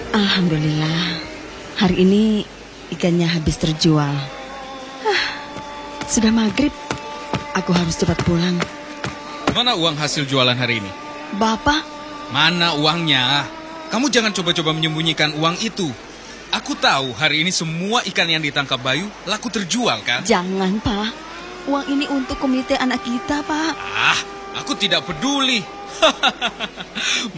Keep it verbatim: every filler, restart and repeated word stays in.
Alhamdulillah, hari ini ikannya habis terjual. Hah, sudah maghrib, aku harus cepat pulang. Mana uang hasil jualan hari ini? Bapak? Mana uangnya? Kamu jangan coba-coba menyembunyikan uang itu. Aku tahu hari ini semua ikan yang ditangkap Bayu laku terjual, kan? Jangan, Pak. Uang ini untuk komite anak kita, Pak. Ah, aku tidak peduli.